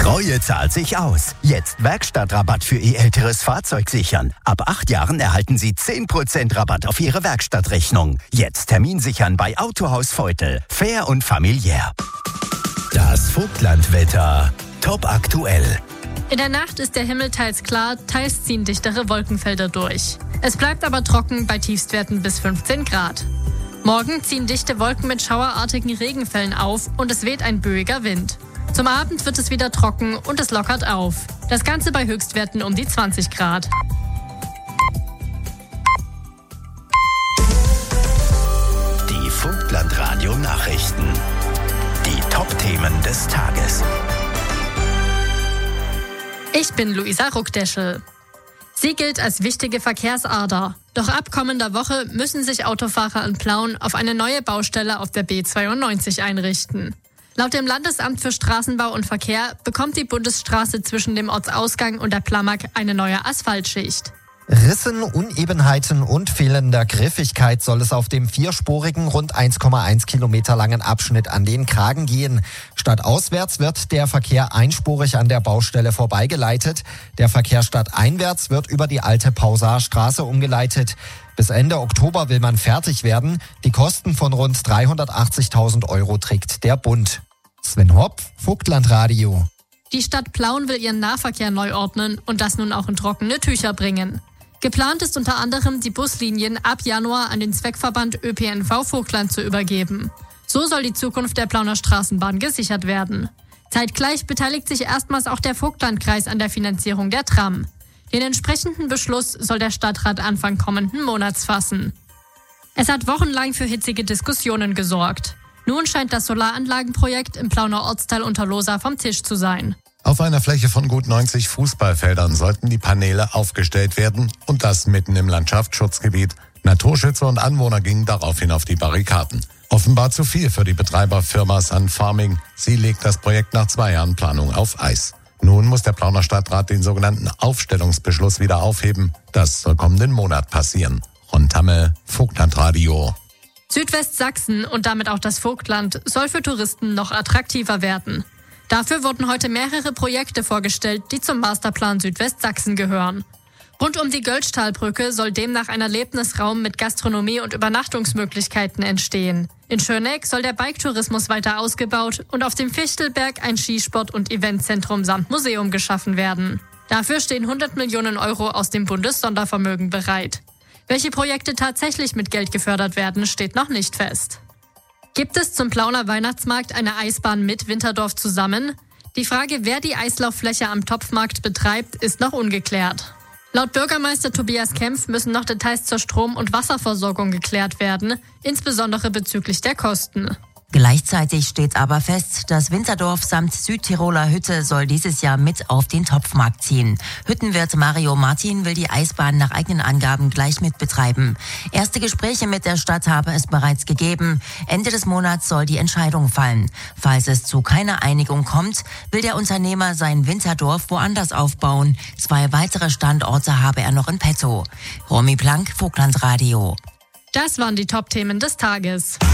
Treue zahlt sich aus. Jetzt Werkstattrabatt für Ihr älteres Fahrzeug sichern. Ab 8 Jahren erhalten Sie 10% Rabatt auf Ihre Werkstattrechnung. Jetzt Termin sichern bei Autohaus Feutel. Fair und familiär. Das Vogtlandwetter. Top aktuell. In der Nacht ist der Himmel teils klar, teils ziehen dichtere Wolkenfelder durch. Es bleibt aber trocken bei Tiefstwerten bis 15 Grad. Morgen ziehen dichte Wolken mit schauerartigen Regenfällen auf und es weht ein böiger Wind. Zum Abend wird es wieder trocken und es lockert auf. Das Ganze bei Höchstwerten um die 20 Grad. Die Vogtland-Radio-Nachrichten. Die Top-Themen des Tages. Ich bin Luisa Ruckdeschel. Sie gilt als wichtige Verkehrsader. Doch ab kommender Woche müssen sich Autofahrer in Plauen auf eine neue Baustelle auf der B92 einrichten. Laut dem Landesamt für Straßenbau und Verkehr bekommt die Bundesstraße zwischen dem Ortsausgang und der Plamag eine neue Asphaltschicht. Rissen, Unebenheiten und fehlender Griffigkeit soll es auf dem 4-spurigen, rund 1,1 Kilometer langen Abschnitt an den Kragen gehen. Stadtauswärts wird der Verkehr einspurig an der Baustelle vorbeigeleitet. Der Verkehr stadteinwärts wird über die alte Pausarstraße umgeleitet. Bis Ende Oktober will man fertig werden. Die Kosten von rund 380.000 € trägt der Bund. Sven Hopf, Vogtlandradio. Die Stadt Plauen will ihren Nahverkehr neu ordnen und das nun auch in trockene Tücher bringen. Geplant ist unter anderem, die Buslinien ab Januar an den Zweckverband ÖPNV Vogtland zu übergeben. So soll die Zukunft der Plauner Straßenbahn gesichert werden. Zeitgleich beteiligt sich erstmals auch der Vogtlandkreis an der Finanzierung der Tram. Den entsprechenden Beschluss soll der Stadtrat Anfang kommenden Monats fassen. Es hat wochenlang für hitzige Diskussionen gesorgt. Nun scheint das Solaranlagenprojekt im Plauner Ortsteil Unterlohsa vom Tisch zu sein. Auf einer Fläche von gut 90 Fußballfeldern sollten die Paneele aufgestellt werden und das mitten im Landschaftsschutzgebiet. Naturschützer und Anwohner gingen daraufhin auf die Barrikaden. Offenbar zu viel für die Betreiberfirma Sun Farming. Sie legt das Projekt nach 2 Jahren Planung auf Eis. Nun muss der Plauner Stadtrat den sogenannten Aufstellungsbeschluss wieder aufheben. Das soll kommenden Monat passieren. Ron Tamme, Vogtlandradio. Südwestsachsen und damit auch das Vogtland soll für Touristen noch attraktiver werden. Dafür wurden heute mehrere Projekte vorgestellt, die zum Masterplan Südwestsachsen gehören. Rund um die Göllstahlbrücke soll demnach ein Erlebnisraum mit Gastronomie und Übernachtungsmöglichkeiten entstehen. In Schöneck soll der Bike-Tourismus weiter ausgebaut und auf dem Fichtelberg ein Skisport- und Eventzentrum samt Museum geschaffen werden. Dafür stehen 100 Millionen € aus dem Bundessondervermögen bereit. Welche Projekte tatsächlich mit Geld gefördert werden, steht noch nicht fest. Gibt es zum Plauner Weihnachtsmarkt eine Eisbahn mit Winterdorf zusammen? Die Frage, wer die Eislauffläche am Topfmarkt betreibt, ist noch ungeklärt. Laut Bürgermeister Tobias Kempf müssen noch Details zur Strom- und Wasserversorgung geklärt werden, insbesondere bezüglich der Kosten. Gleichzeitig steht aber fest, das Winterdorf samt Südtiroler Hütte soll dieses Jahr mit auf den Topfmarkt ziehen. Hüttenwirt Mario Martin will die Eisbahn nach eigenen Angaben gleich mit betreiben. Erste Gespräche mit der Stadt habe es bereits gegeben. Ende des Monats soll die Entscheidung fallen. Falls es zu keiner Einigung kommt, will der Unternehmer sein Winterdorf woanders aufbauen. 2 weitere Standorte habe er noch in petto. Romy Plank, Vogtlandradio. Das waren die Top-Themen des Tages.